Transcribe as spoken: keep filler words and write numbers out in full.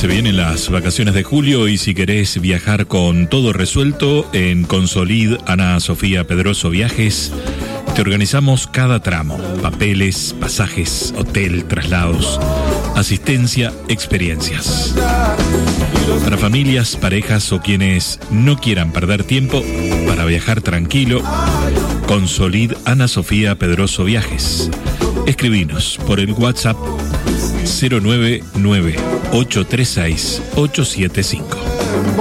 Se vienen las vacaciones de julio y si querés viajar con todo resuelto, en Consolid Ana Sofía Pedroso Viajes te organizamos cada tramo: papeles, pasajes, hotel, traslados, asistencia, experiencias. Para familias, parejas o quienes no quieran perder tiempo para viajar tranquilo, Consolid Ana Sofía Pedroso Viajes. Escribinos por el WhatsApp cero nueve nueve ocho tres seis ocho siete cinco.